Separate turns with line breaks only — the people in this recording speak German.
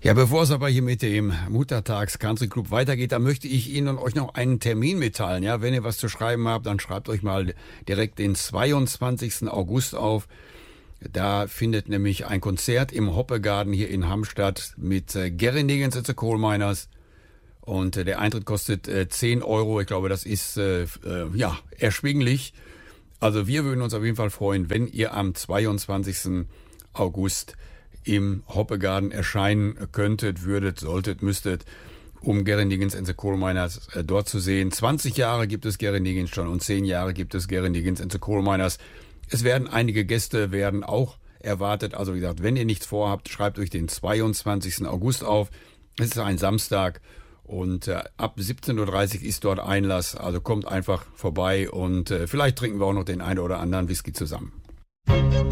Ja, bevor es aber hier mit dem Muttertags Country Club weitergeht, da möchte ich Ihnen und euch noch einen Termin mitteilen. Ja, wenn ihr was zu schreiben habt, dann schreibt euch mal direkt den 22. August auf. Da findet nämlich ein Konzert im Hoppegarden hier in Hamm statt mit Gary Niggins and the Coal Miners. Und der Eintritt kostet 10 Euro. Ich glaube, das ist ja erschwinglich. Also wir würden uns auf jeden Fall freuen, wenn ihr am 22. August im Hoppegarden erscheinen könntet, würdet, solltet, müsstet, um Gary Niggins and the Coal Miners dort zu sehen. 20 Jahre gibt es Gary Niggins schon und 10 Jahre gibt es Gary Niggins and the Coal Miners. Es werden einige Gäste werden auch erwartet. Also wie gesagt, wenn ihr nichts vorhabt, schreibt euch den 22. August auf. Es ist ein Samstag und ab 17:30 Uhr ist dort Einlass. Also kommt einfach vorbei und vielleicht trinken wir auch noch den einen oder anderen Whisky zusammen.